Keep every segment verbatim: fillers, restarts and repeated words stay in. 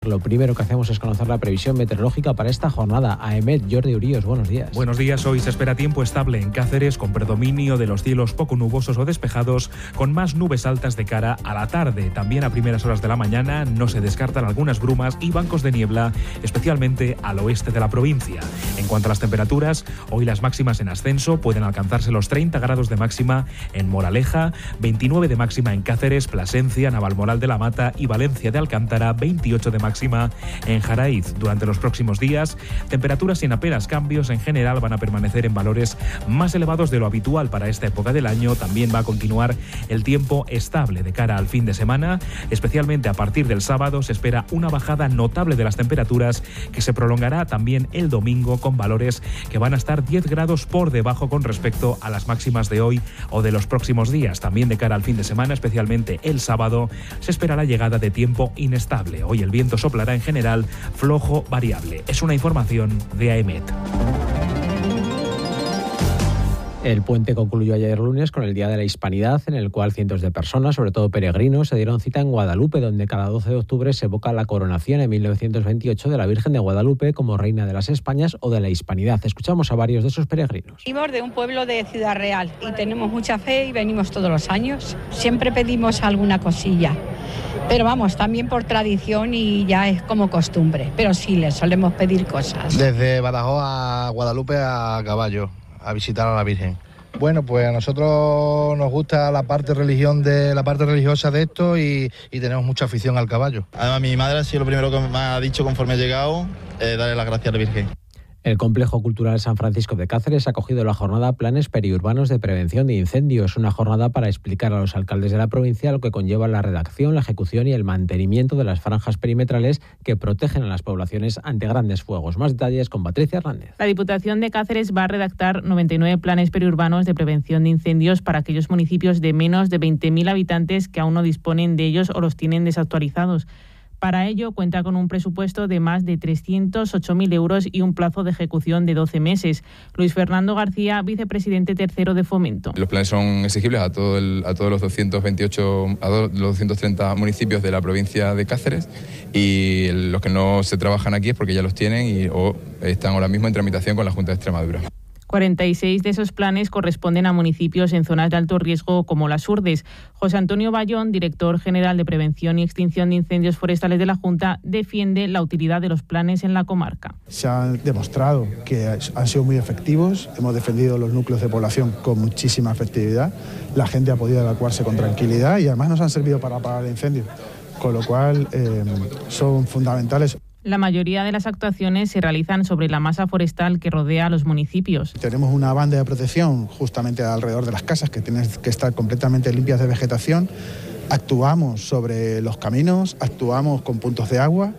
Lo primero que hacemos es conocer la previsión meteorológica para esta jornada. A E M E T, Jordi Uríos, buenos días. Buenos días, hoy se espera tiempo estable en Cáceres, con predominio de los cielos poco nubosos o despejados, con más nubes altas de cara a la tarde. También a primeras horas de la mañana no se descartan algunas brumas y bancos de niebla, especialmente al oeste de la provincia. En cuanto a las temperaturas, hoy las máximas en ascenso pueden alcanzarse los treinta grados de máxima en Moraleja, veintinueve de máxima en Cáceres, Plasencia, Navalmoral de la Mata y Valencia de Alcántara, veintiocho de máxima en Jaraiz. Durante los próximos días, temperaturas sin apenas cambios en general van a permanecer en valores más elevados de lo habitual para esta época del año. También va a continuar el tiempo estable de cara al fin de semana, especialmente a partir del sábado se espera una bajada notable de las temperaturas que se prolongará también el domingo, con valores que van a estar diez grados por debajo con respecto a las máximas de hoy o de los próximos días. También de cara al fin de semana, especialmente el sábado, se espera la llegada de tiempo inestable. Hoy el viento soplará en general flojo variable. Es una información de A E M E T. El puente concluyó ayer lunes con el Día de la Hispanidad, en el cual cientos de personas, sobre todo peregrinos, se dieron cita en Guadalupe, donde cada doce de octubre se evoca la coronación en mil novecientos veintiocho de la Virgen de Guadalupe como Reina de las Españas o de la Hispanidad. Escuchamos a varios de esos peregrinos. Venimos de un pueblo de Ciudad Real y tenemos mucha fe y venimos todos los años. Siempre pedimos alguna cosilla, pero vamos, también por tradición y ya es como costumbre, pero sí les solemos pedir cosas. Desde Badajoz a Guadalupe a caballo, a visitar a la Virgen. Bueno, pues a nosotros nos gusta la parte religión de la parte religiosa de esto y, y tenemos mucha afición al caballo. Además, mi madre ha sido lo primero que me ha dicho conforme he llegado, eh, darle las gracias a la Virgen. El Complejo Cultural San Francisco de Cáceres ha acogido la jornada Planes Periurbanos de Prevención de Incendios, una jornada para explicar a los alcaldes de la provincia lo que conlleva la redacción, la ejecución y el mantenimiento de las franjas perimetrales que protegen a las poblaciones ante grandes fuegos. Más detalles con Patricia Hernández. La Diputación de Cáceres va a redactar noventa y nueve planes periurbanos de prevención de incendios para aquellos municipios de menos de veinte mil habitantes que aún no disponen de ellos o los tienen desactualizados. Para ello cuenta con un presupuesto de más de trescientos ocho mil euros y un plazo de ejecución de doce meses. Luis Fernando García, vicepresidente tercero de Fomento. Los planes son exigibles a, todo el, a todos los doscientos veintiocho, a los doscientos treinta municipios de la provincia de Cáceres, y los que no se trabajan aquí es porque ya los tienen y, o están ahora mismo en tramitación con la Junta de Extremadura. cuarenta y seis de esos planes corresponden a municipios en zonas de alto riesgo como Las Urdes. José Antonio Bayón, director general de Prevención y Extinción de Incendios Forestales de la Junta, defiende la utilidad de los planes en la comarca. Se ha demostrado que han sido muy efectivos, hemos defendido los núcleos de población con muchísima efectividad, la gente ha podido evacuarse con tranquilidad y además nos han servido para apagar incendios, con lo cual eh, son fundamentales. La mayoría de las actuaciones se realizan sobre la masa forestal que rodea a los municipios. Tenemos una banda de protección justamente alrededor de las casas que tienen que estar completamente limpias de vegetación. Actuamos sobre los caminos, actuamos con puntos de agua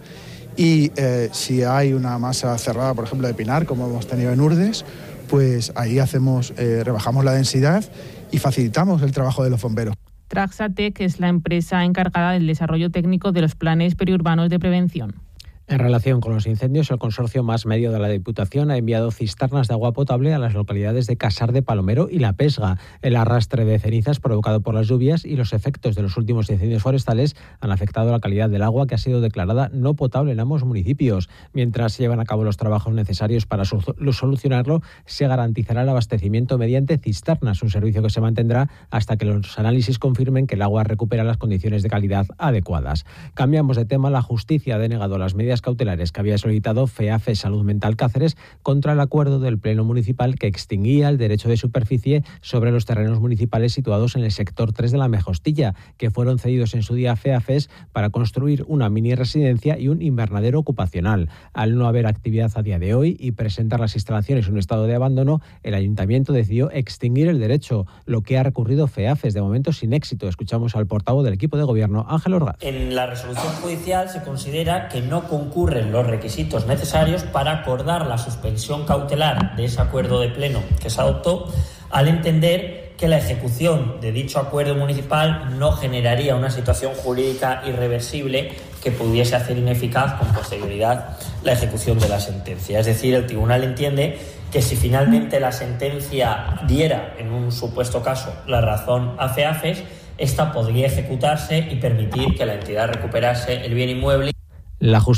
y eh, si hay una masa cerrada, por ejemplo, de pinar, como hemos tenido en Urdes, pues ahí hacemos, eh, rebajamos la densidad y facilitamos el trabajo de los bomberos. Traxatec es la empresa encargada del desarrollo técnico de los planes periurbanos de prevención. En relación con los incendios, el consorcio Más Medio de la Diputación ha enviado cisternas de agua potable a las localidades de Casar de Palomero y La Pesga. El arrastre de cenizas provocado por las lluvias y los efectos de los últimos incendios forestales han afectado la calidad del agua, que ha sido declarada no potable en ambos municipios. Mientras se llevan a cabo los trabajos necesarios para solucionarlo, se garantizará el abastecimiento mediante cisternas, un servicio que se mantendrá hasta que los análisis confirmen que el agua recupera las condiciones de calidad adecuadas. Cambiamos de tema. La justicia ha denegado las medidas cautelares que había solicitado FEAFE Salud Mental Cáceres contra el acuerdo del Pleno Municipal que extinguía el derecho de superficie sobre los terrenos municipales situados en el sector tres de la Mejostilla, que fueron cedidos en su día a FEAFES para construir una mini residencia y un invernadero ocupacional. Al no haber actividad a día de hoy y presentar las instalaciones en un estado de abandono, el Ayuntamiento decidió extinguir el derecho, lo que ha recurrido FEAFES, de momento sin éxito. Escuchamos al portavoz del equipo de gobierno, Ángel Orgaz. En la resolución judicial se considera que no concurre concurren los requisitos necesarios para acordar la suspensión cautelar de ese acuerdo de pleno que se adoptó, al entender que la ejecución de dicho acuerdo municipal no generaría una situación jurídica irreversible que pudiese hacer ineficaz con posterioridad la ejecución de la sentencia. Es decir, el tribunal entiende que si finalmente la sentencia diera, en un supuesto caso, la razón a FEAFES, esta podría ejecutarse y permitir que la entidad recuperase el bien inmueble. La justicia